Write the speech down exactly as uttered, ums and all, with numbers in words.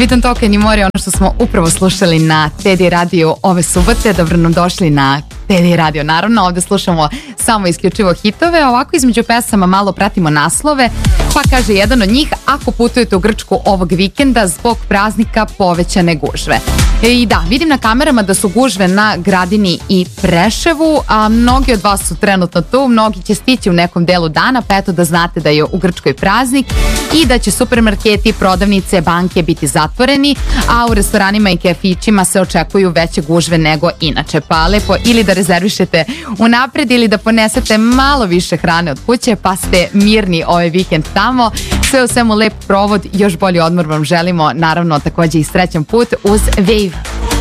Bitan Token i more, ono što smo upravo slušali na Teddy Radio ove subote. Dobro nam došli na Teddy Radio, naravno. Ovde slušamo samo isključivo hitove, ovako između pesama malo pratimo naslove. Pa kaže jedan od njih: ako putujete u Grčku ovog vikenda, zbog praznika povećane gužve. I da, vidim na kamerama da su gužve na Gradini i Preševu, a mnogi od vas su trenutno tu, mnogi će stići u nekom delu dana, pa eto da znate da je u Grčkoj praznik i da će supermarketi, prodavnice, banke biti zatvoreni, a u restoranima i kafićima se očekuju veće gužve nego inače. Pa lepo ili da rezervišete unapred ili da ponesete malo više hrane od kuće, pa ste mirni ovaj vikend tamo. Sve u svemu lep provod, još bolji odmor vam želimo, naravno takođe i srećan put uz Wave.